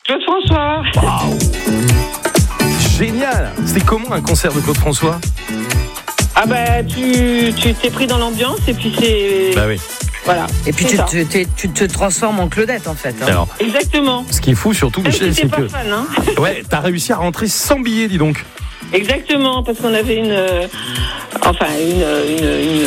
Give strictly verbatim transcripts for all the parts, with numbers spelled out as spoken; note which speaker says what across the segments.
Speaker 1: Claude François.
Speaker 2: Waouh. Génial. C'était comment un concert de Claude François?
Speaker 1: Ah bah tu, tu t'es pris dans l'ambiance et puis c'est...
Speaker 2: Bah oui.
Speaker 1: Voilà.
Speaker 3: Et puis tu te, tu, tu te transformes en Claudette en fait. Hein.
Speaker 2: Alors,
Speaker 1: exactement.
Speaker 2: ce qui est fou surtout,
Speaker 1: Même
Speaker 2: Michel,
Speaker 1: si
Speaker 2: c'est
Speaker 1: t'es
Speaker 2: que...
Speaker 1: pas fan, hein.
Speaker 2: Ouais, t'as réussi à rentrer sans billet, dis donc.
Speaker 1: Exactement, parce qu'on avait une... euh, enfin, une... une, une,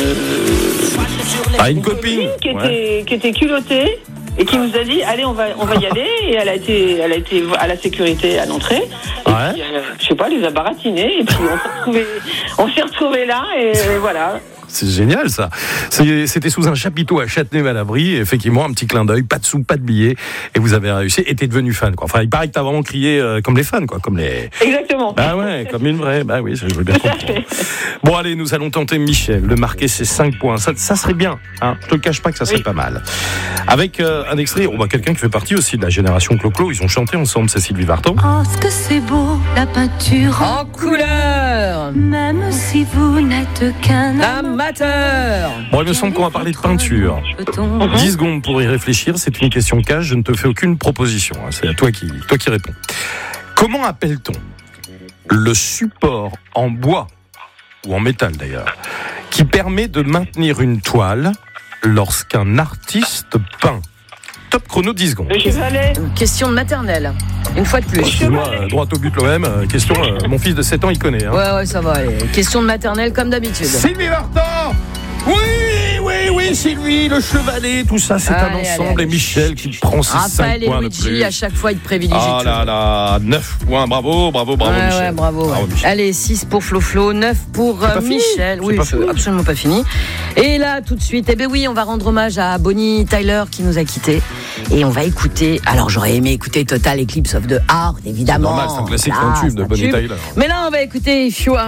Speaker 2: Ah, une copine
Speaker 1: qui,
Speaker 2: ouais.
Speaker 1: était, qui était culottée et qui nous a dit, allez, on va, on va y aller. Et elle a été, elle a été à la sécurité à l'entrée. Et
Speaker 2: Ouais.
Speaker 1: puis, euh, je sais pas, elle les a baratinés. Et puis, on s'est retrouvés, on s'est retrouvés là. Et voilà.
Speaker 2: C'est génial ça. C'est- C'était sous un chapiteau à Châtenay-Malabry. Effectivement, un petit clin d'œil, pas de sous, pas de billets, et vous avez réussi. Et t'es devenu fan, quoi. Enfin, il paraît que t'as vraiment crié euh, comme les fans, quoi, comme les.
Speaker 1: Exactement.
Speaker 2: Bah ouais, comme une vraie. Bah oui, je veux bien
Speaker 1: Tout à
Speaker 2: comprendre.
Speaker 1: fait.
Speaker 2: Bon, allez, nous allons tenter Michel de marquer ses cinq points. Ça, ça serait bien. Hein. Je te le cache pas que ça serait
Speaker 1: Oui.
Speaker 2: pas mal. Avec euh, un extrait, on va quelqu'un qui fait partie aussi de la génération Clo-Clo. Ils ont chanté ensemble, c'est Sylvie Vartan.
Speaker 4: Oh, ce que c'est beau, la peinture.
Speaker 3: En couleur.
Speaker 4: Même si vous n'êtes qu'un
Speaker 3: Amateur.
Speaker 2: Bon, il me semble qu'on va parler de peinture.
Speaker 4: peut-on
Speaker 2: dix secondes pour y réfléchir, c'est une question cash, je ne te fais aucune proposition, hein. C'est à toi qui, toi qui réponds. Comment appelle-t-on le support en bois, ou en métal d'ailleurs, qui permet de maintenir une toile lorsqu'un artiste peint? Top chrono, dix secondes.
Speaker 1: Le chevalet.
Speaker 3: Question de maternelle. Une fois de plus.
Speaker 2: Excuse-moi, euh, droit au but l'O M, euh, question, euh, mon fils de sept ans il connaît. Hein.
Speaker 3: Ouais, ouais, ça va aller. Question de maternelle comme d'habitude.
Speaker 2: Sylvie Vartan. Oui, oui, oui, Sylvie, le chevalet, tout ça, c'est
Speaker 3: Allez,
Speaker 2: un ensemble.
Speaker 3: allez,
Speaker 2: Et Michel qui prend ses cinq
Speaker 3: Raphaël et
Speaker 2: points de
Speaker 3: Luigi,
Speaker 2: plus.
Speaker 3: à chaque fois, ils te privilégient.
Speaker 2: Ah là là, neuf points, bravo, bravo, bravo
Speaker 3: ouais,
Speaker 2: Michel.
Speaker 3: ouais, bravo.
Speaker 2: Bravo,
Speaker 3: ouais.
Speaker 2: Michel.
Speaker 3: Allez, six pour Flo Flo, neuf pour euh,
Speaker 2: pas fini.
Speaker 3: Michel.
Speaker 2: C'est
Speaker 3: Oui,
Speaker 2: pas
Speaker 3: c'est
Speaker 2: fini.
Speaker 3: absolument pas fini. Et là, tout de suite, eh ben oui, on va rendre hommage à Bonnie Tyler qui nous a quittés. Et on va écouter. Alors, j'aurais aimé écouter Total Eclipse of the Heart, évidemment.
Speaker 2: Normal, c'est un classique,
Speaker 3: Là,
Speaker 2: c'est un tube
Speaker 3: c'est
Speaker 2: de
Speaker 3: un
Speaker 2: Bonnie
Speaker 3: tube.
Speaker 2: Tyler.
Speaker 3: Mais là, on va écouter If You Are